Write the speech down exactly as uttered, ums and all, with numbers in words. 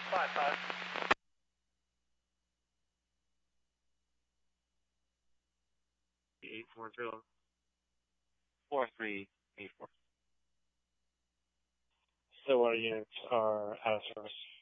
Five five. Eight four zero four three eight four. Stillwater units are out of service.